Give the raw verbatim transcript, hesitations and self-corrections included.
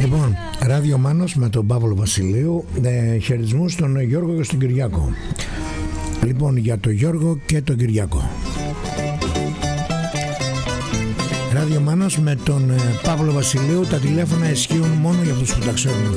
Λοιπόν, Ράδιο Μάνος με τον Παύλο Βασιλείου. ε, Χαιρετισμούς στον Γιώργο και στον Κυριάκο. Λοιπόν, για τον Γιώργο και τον Κυριάκο. Ράδιο Μάνος με τον ε, Παύλο Βασιλείου. Τα τηλέφωνα ισχύουν μόνο για αυτούς που τα ξέρουν.